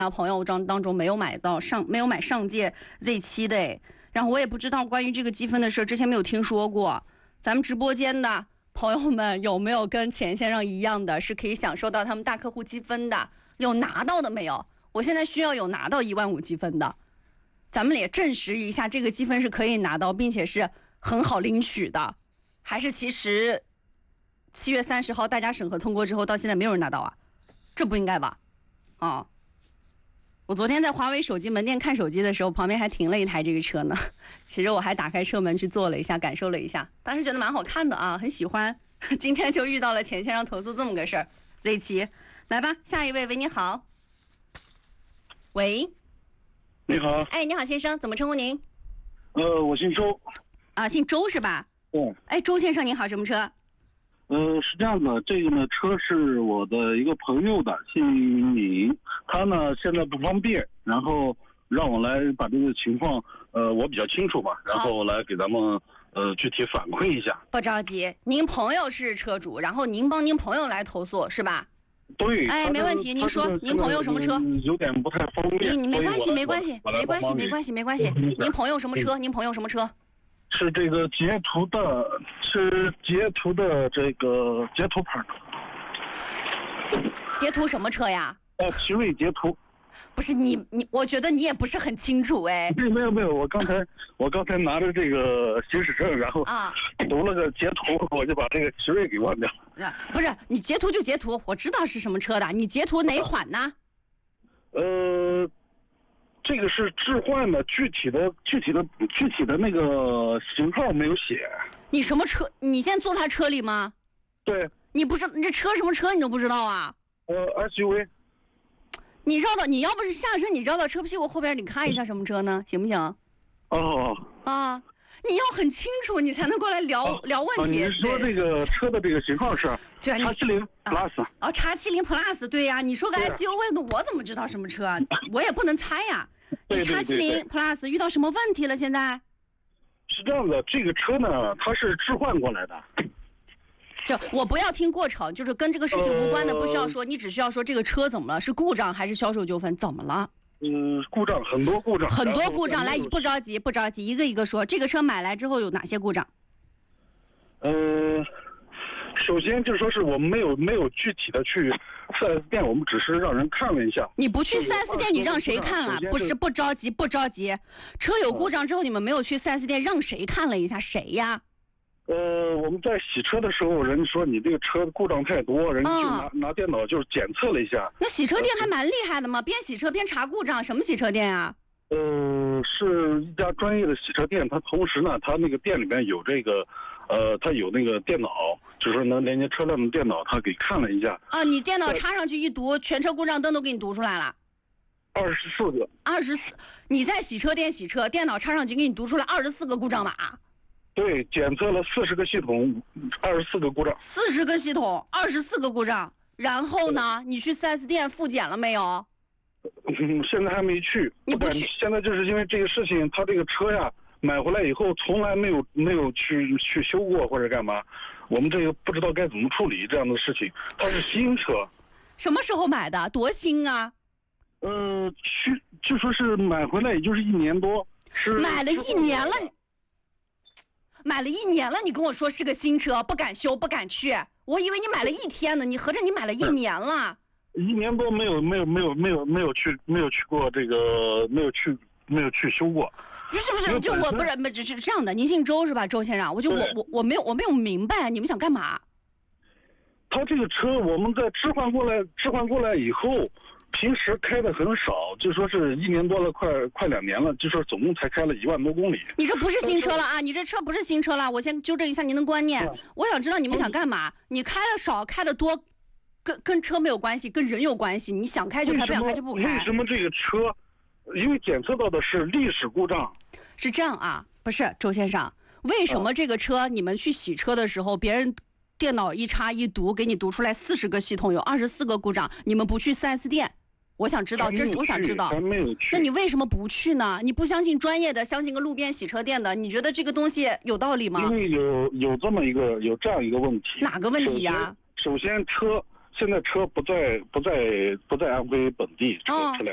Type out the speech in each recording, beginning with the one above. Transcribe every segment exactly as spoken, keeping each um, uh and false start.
啊，朋友当当中没有买到上没有买上届 Z 七的哎，然后我也不知道关于这个积分的事，之前没有听说过。咱们直播间的朋友们有没有跟钱先生一样的，是可以享受到他们大客户积分的？有拿到的没有？我现在需要有拿到一万五积分的，咱们也证实一下，这个积分是可以拿到，并且是很好领取的，还是其实七月三十号大家审核通过之后，到现在没有人拿到啊？这不应该吧？啊！我昨天在华为手机门店看手机的时候，旁边还停了一台这个车呢。其实我还打开车门去坐了一下，感受了一下，当时觉得蛮好看的啊，很喜欢。今天就遇到了钱先生投诉这么个事儿。Z 七，来吧，下一位，喂，你好。喂， 你好。 哎，你好，先生，怎么称呼您？ 呃，我姓周。 啊，姓周是吧？ 对。 哎，周先生您好，什么车？ 呃，是这样的，这个呢，车是我的一个朋友的，姓尹，他呢现在不方便，然后让我来把这个情况，呃，我比较清楚嘛，然后来给咱们呃具体反馈一下。 不着急，您朋友是车主，然后您帮您朋友来投诉是吧？ 对。 哎，没问题，您说，您朋友什么车？ 有点不太方便。 你你没关系，没关系，没关系，没关系，没关系。您朋友什么车？您朋友什么车？ 是这个捷途的，是捷途的这个捷途牌。 捷途什么车呀？ 呃，奇瑞捷途。 不是你你，我觉得你也不是很清楚哎。 对，没有没有，我刚才我刚才拿着这个行驶证，然后啊读了个捷途，我就把这个奇瑞给忘掉了。 不是，你捷途就捷途，我知道是什么车的，你捷途哪款呢？ 呃。这个是置换的，具体的、具体的、具体的那个型号没有写。 你什么车？你现在坐他车里吗？ 对。 你不是你这车什么车你都不知道啊？ 呃 ，S U V。 你绕到，你要不是下车，你绕到车屁股后边，你看一下什么车呢？行不行？ 哦。 啊，你要很清楚，你才能过来聊、哦、聊问题。 你说这个车的这个型号是？ 对啊， 叉七零 Plus。 哦，叉七零 Plus， 对呀、啊，你说个 S U V 的，我怎么知道什么车？我也不能猜呀、啊。你叉七零 Plus 遇到什么问题了？现在是这样的，这个车呢，它是置换过来的。 就我不要听过程，就是跟这个事情无关的，不需要说，你只需要说这个车怎么了？是故障还是销售纠纷？怎么了？ 嗯，故障很多故障， 很多故障。来，不着急，不着急，一个一个说。这个车买来之后有哪些故障？ 呃。首先就是说是我们没有没有具体的去 四 S 店，我们只是让人看了一下。 你不去 四 S 店，你让谁看啊？不是不着急不着急，车有故障之后，你们没有去 四 S 店，让谁看了一下？谁呀？ 呃，我们在洗车的时候，人说你这个车故障太多，人就拿、嗯、拿电脑就是检测了一下。 那洗车店还蛮厉害的嘛，边洗车边查故障，什么洗车店啊？ 呃，是一家专业的洗车店，它同时呢，它那个店里面有这个，呃，它有那个电脑，就是能连接车辆的电脑，它给看了一下。 啊，你电脑插上去一读，全车故障灯都给你读出来了。 二十四个。 二十四，你在洗车店洗车，电脑插上去给你读出来二十四个故障码。 对，检测了四十个系统，二十四个故障。 四十个系统，二十四个故障，然后呢，你去 四 S 店复检了没有？ 嗯，现在还没去。 你不去？ 现在就是因为这个事情，他这个车呀买回来以后，从来没有没有去去修过或者干嘛，我们这个不知道该怎么处理这样的事情。它是新车。 什么时候买的？多新啊？ 呃，去就说是买回来也就是一年多。是买了一年了。买了一年了，你跟我说是个新车，不敢修，不敢去。我以为你买了一天呢，你合着你买了一年了。 一年多没有没有没有没有没有去没有去过这个没有去没有去修过。 不是不是，就我不是不是是这样的，您姓周是吧，周先生？我就我我我没有我没有明白你们想干嘛。 他这个车我们在置换过来置换过来以后，平时开的很少，就说是一年多了，快快两年了，就说总共才开了一万多公里。 你这不是新车了啊！你这车不是新车了，我先纠正一下您的观念。嗯、我想知道你们想干嘛？你开的少，开的多，跟跟车没有关系，跟人有关系。你想开就开，不想开就不开。 为什么这个车？因为检测到的是历史故障。 是这样啊？不是，周先生，为什么这个车你们去洗车的时候，别人电脑一插一读，给你读出来四十个系统，有二十四个故障，你们不去 四 S 店？我想知道，这是我想知道。那你为什么不去呢？你不相信专业的，相信个路边洗车店的？你觉得这个东西有道理吗？ 因为有有这么一个有这样一个问题。 哪个问题呀、啊？ 首先，车现在车不在不在不在安徽本地车车辆。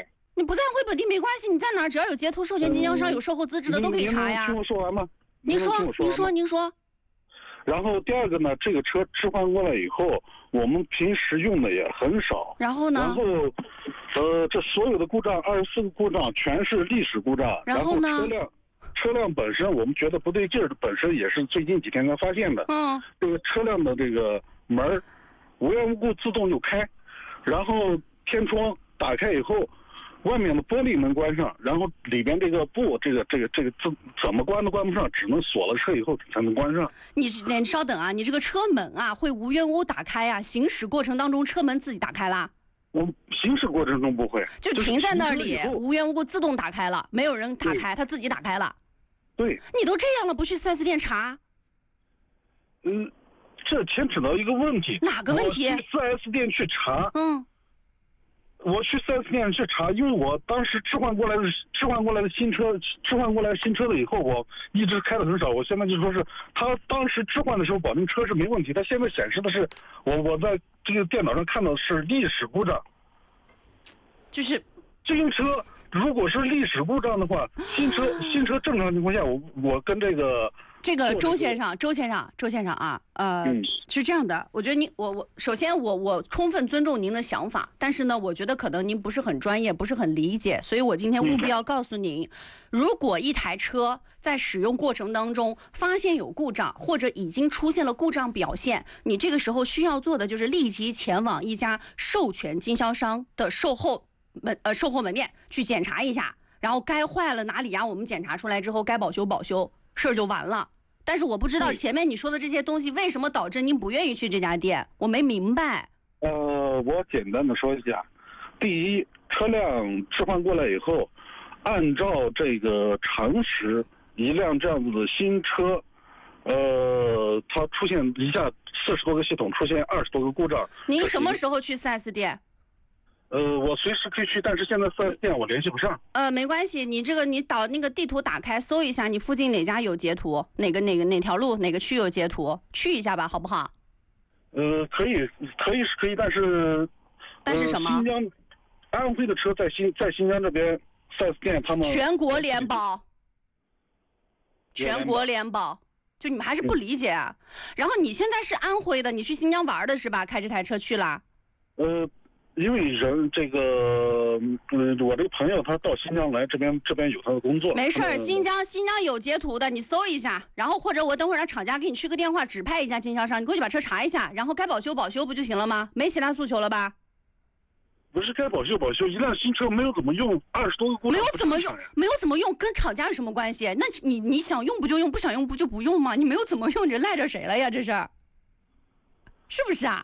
不在回本地没关系，你在哪儿只要有截图，授权经销商有售后资质的都可以查呀。 您听我说完吗？ 您说，您说，您说。 然后第二个呢，这个车置换过来以后，我们平时用的也很少。 然后呢？ 然后，呃，这所有的故障，二十四个故障全是历史故障。 然后呢？ 车辆，车辆本身我们觉得不对劲儿，本身也是最近几天才发现的。 嗯。 这个车辆的这个门儿，无缘无故自动就开，然后天窗打开以后。外面的玻璃能关上，然后里边这个布，这个这个这个怎怎么关都关不上，只能锁了车以后才能关上。 你你稍等啊，你这个车门啊会无缘无故打开啊？行驶过程当中车门自己打开啦？ 我行驶过程中不会， 就停在那里，无缘无故自动打开了，没有人打开，它自己打开了。 对。 你都这样了，不去 四 S 店查？ 嗯，这牵扯到一个问题。 哪个问题？ 我去 四 S 店去查。 嗯。 我去 四 S 店去查，因为我当时置换过来的置换过来的新车，置换过来新车了以后，我一直开的很少。我现在就说是，他当时置换的时候保证车是没问题，他现在显示的是，我我在这个电脑上看到的是历史故障。 就是这个车如果是历史故障的话，新车新车正常情况下，我我跟这个。 这个周先生，周先生，周先生啊，呃，嗯、是这样的，我觉得您，我我首先我我充分尊重您的想法，但是呢，我觉得可能您不是很专业，不是很理解，所以我今天务必要告诉您，嗯、如果一台车在使用过程当中发现有故障，或者已经出现了故障表现，你这个时候需要做的就是立即前往一家授权经销商的售后门呃售后门店去检查一下，然后该坏了哪里呀，我们检查出来之后该保修保修。事儿就完了，但是我不知道前面你说的这些东西为什么导致您不愿意去这家店，我没明白。 呃，我简单的说一下，第一，车辆置换过来以后，按照这个常识，一辆这样子的新车，呃，它出现一下四十多个系统出现二十多个故障。 您什么时候去 四 S 店？ 呃，我随时可以去，但是现在四 S 店我联系不上。 呃，没关系，你这个你导那个地图打开搜一下，你附近哪家有截图，哪个哪个哪条路哪个区有截图，去一下吧，好不好？ 呃，可以，可以是可以，但是， 但是什么？ 呃、新疆、安徽的车在新在新疆这边四 S 店，他们全国联保，全国联保，就你们还是不理解啊？嗯、然后你现在是安徽的，你去新疆玩的是吧？开这台车去了？ 呃。因为人这个，嗯，我这个朋友他到新疆来，这边这边有他的工作。 没事儿，新疆新疆有截图的，你搜一下，然后或者我等会儿让厂家给你去个电话，指派一家经销商，你过去把车查一下，然后该保修保修不就行了吗？没其他诉求了吧？ 不是该保修保修，一辆新车没有怎么用，二十多个故障。 没有怎么用，没有怎么用，跟厂家有什么关系？那你你想用不就用，不想用不就不用吗？你没有怎么用，你这赖着谁了呀？这是，是不是啊？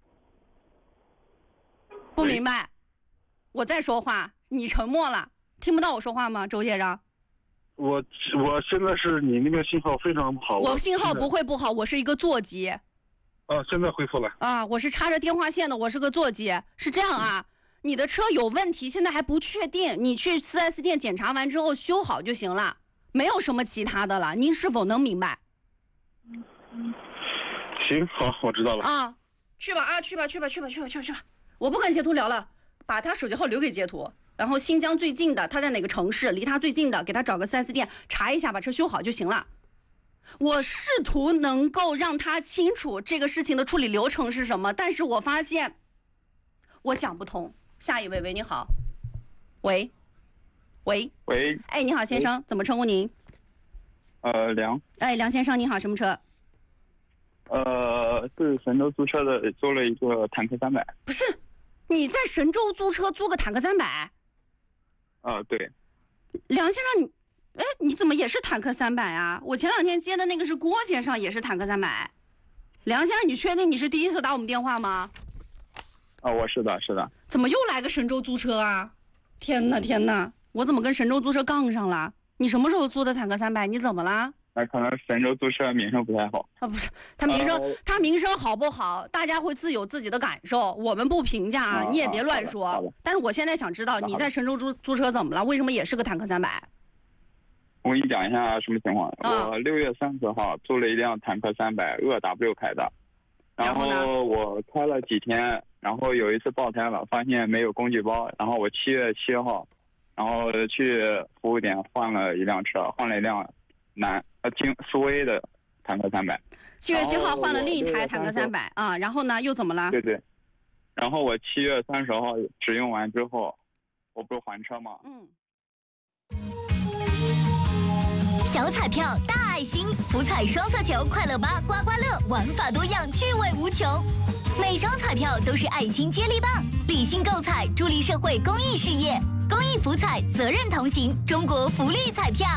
不明白。我在说话，你沉默了，听不到我说话吗，周先生？ 我我现在是你那边信号非常不好。 我信号不会不好，我是一个座机。 啊，现在恢复了。 啊，我是插着电话线的，我是个座机。是这样啊，你的车有问题，现在还不确定，你去 四 S 店检查完之后修好就行了，没有什么其他的了。您是否能明白？ 行，好，我知道了。 啊，去吧啊，去吧去吧去吧去吧去吧去吧，我不跟截图聊了。把他手机号留给截图，然后新疆最近的，他在哪个城市，离他最近的，给他找个 四 S 店查一下，把车修好就行了。我试图能够让他清楚这个事情的处理流程是什么，但是我发现我讲不通。下一位，喂，你好。喂，喂， 喂， 哎，你好，先生，怎么称呼您？ 呃，梁。 哎，梁先生，你好，什么车？ 呃，是神州租车的，租了一个坦克三百。 不是。你在神州租车租个坦克三百？ 啊，对。 梁先生，你，哎，你怎么也是坦克三百啊？我前两天接的那个是郭先生，也是坦克三百。梁先生，你确定你是第一次打我们电话吗？ 啊，我是的，是的。 怎么又来个神州租车啊？天哪，天哪！我怎么跟神州租车杠上了？你什么时候租的坦克三百？你怎么了？ 那可能神州租车名声不太好啊，不是，他名声，呃、他名声好不好，大家会自有自己的感受，我们不评价，啊、你也别乱说。 啊、 但是我现在想知道，你在神州租租车怎么了？为什么也是个坦克三百？ 我跟你讲一下什么情况。啊、我六月三十号租了一辆坦克三百鄂 W 开的，然后我开了几天，然后有一次爆胎了，发现没有工具包，然后我七月七号然后去服务点换了一辆车，换了一辆南呃京苏 A 的坦克三百。 七月七号换了另一台坦克三百啊，然后呢又怎么了？ 对对。然后我七月三十号使用完之后，我不是还车吗？ 嗯。 小彩票大爱心，福彩双色球，快乐吧刮刮乐，玩法多样，趣味无穷。每张彩票都是爱心接力棒，理性购彩，助力社会公益事业。公益福彩，责任同行，中国福利彩票。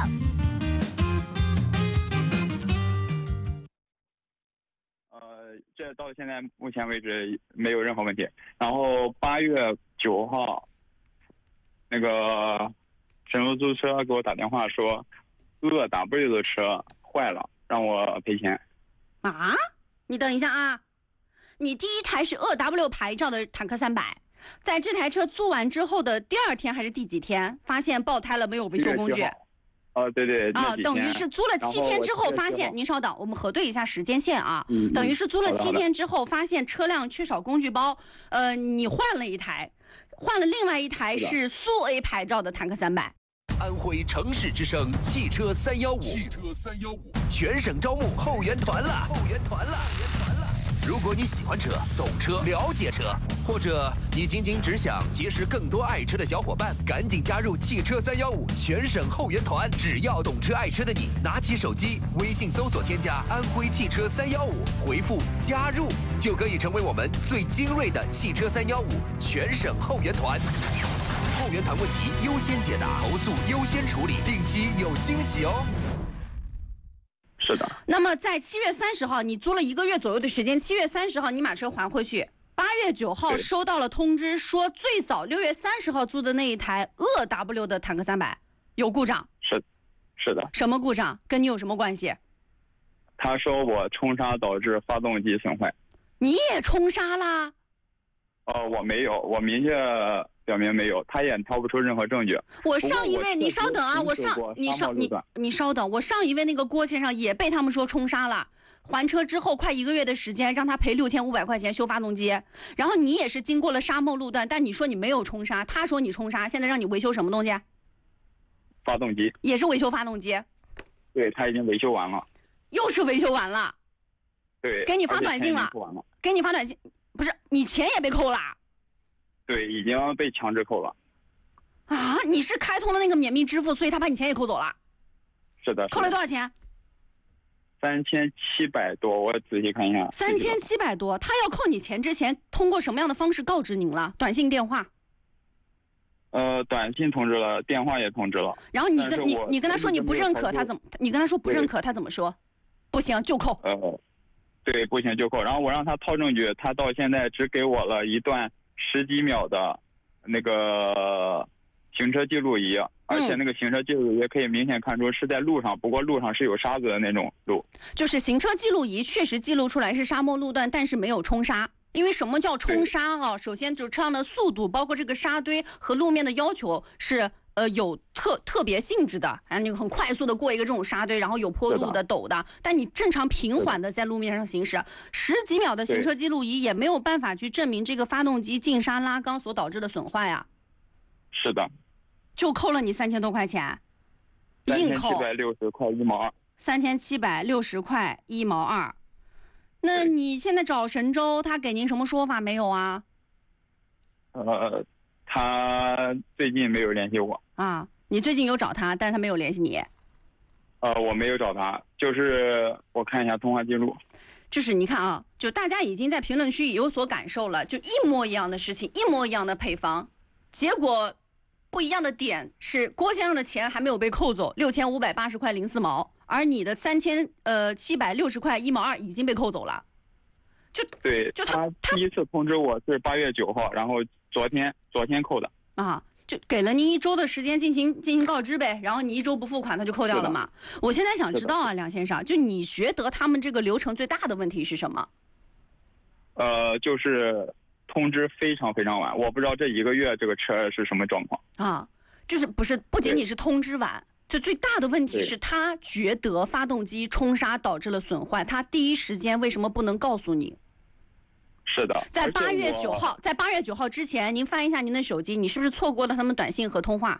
呃，这到现在目前为止没有任何问题。然后八月九号，那个神州租车给我打电话说，鄂 W 的车坏了，让我赔钱。 啊？你等一下啊！你第一台是鄂 W 牌照的坦克三百，在这台车租完之后的第二天还是第几天，发现爆胎了，没有维修工具。 哦，对对。 啊，等于是租了七天之后发现，您稍等，我们核对一下时间线啊。嗯。等于是租了七天之后发现车辆缺少工具包，呃，你换了一台，换了另外一台是苏 A 牌照的坦克三百。 安徽城市之声汽车三幺五，汽车三幺五，全省招募后援团了，后援团了，后援团了。如果你喜欢车、懂车、了解车，或者你仅仅只想结识更多爱车的小伙伴，赶紧加入汽车三幺五全省后援团。只要懂车爱车的你，拿起手机，微信搜索添加安徽汽车三幺五，回复加入，就可以成为我们最精锐的汽车三幺五全省后援团。后援团问题优先解答，投诉优先处理，定期有惊喜哦。 是的。 那么在七月三十号，你租了一个月左右的时间，七月三十号你把车还回去，八月九号收到了通知，说最早六月三十号租的那一台鄂 W 的坦克三百有故障。 是，是的。 什么故障？跟你有什么关系？ 他说我冲砂导致发动机损坏。 你也冲砂啦？ 哦，我没有，我明确表明没有，他也掏不出任何证据。 我上一位，你稍等啊，我上你稍你你稍等，我上一位那个郭先生也被他们说冲砂了，还车之后快一个月的时间，让他赔六千五百块钱修发动机。然后你也是经过了沙漠路段，但你说你没有冲砂，他说你冲砂，现在让你维修什么东西？ 发动机。 也是维修发动机。 对，他已经维修完了。 又是维修完了。 对。 给你发短信了。给你发短信，不是你钱也被扣了。 对，已经被强制扣了。 啊，你是开通了那个免密支付，所以他把你钱也扣走了。 是的。 扣了多少钱？ 三千七百多，我仔细看一下。 三千七百多，他要扣你钱之前，通过什么样的方式告知您了？短信、电话？ 呃，短信通知了，电话也通知了。 然后你跟你你跟他说你不认可，他怎么？你跟他说不认可，他怎么说？不行就扣。 呃，对，不行就扣。然后我让他掏证据，他到现在只给我了一段十几秒的那个行车记录仪，而且那个行车记录仪可以明显看出是在路上，不过路上是有沙子的那种路。 就是行车记录仪确实记录出来是沙漠路段，但是没有冲沙。因为什么叫冲沙啊？首先就是车辆的速度，包括这个沙堆和路面的要求是呃有特特别性质的，啊，你很快速的过一个这种沙堆，然后有坡度的陡的，但你正常平缓的在路面上行驶，十几秒的行车记录仪也没有办法去证明这个发动机进沙拉缸所导致的损坏啊。 是的。 就扣了你三千多块钱，硬扣。 三千七百六十块一毛二。 三千七百六十块一毛二。那你现在找神州，他给您什么说法没有啊？ 呃，他最近没有联系我。 啊，你最近有找他，但是他没有联系你。 呃，我没有找他，就是我看一下通话记录。 就是你看啊，就大家已经在评论区有所感受了，就一模一样的事情，一模一样的配方，结果不一样的点是郭先生的钱还没有被扣走，六千五百八十块零四毛，而你的三千呃七百六十块一毛二已经被扣走了。就对， 就他他第一次通知我是八月九号，然后昨天昨天扣的啊，就给了您一周的时间进行进行告知呗，然后你一周不付款，他就扣掉了嘛。我现在想知道啊，梁先生，就你觉得他们这个流程最大的问题是什么？ 呃，就是通知非常非常晚，我不知道这一个月这个车是什么状况啊，就是不是不仅仅是通知晚，就最大的问题是他觉得发动机冲砂导致了损坏，他第一时间为什么不能告诉你？ 是的， 在八月九号，在八月九号之前，您翻一下您的手机，你是不是错过了他们短信和通话？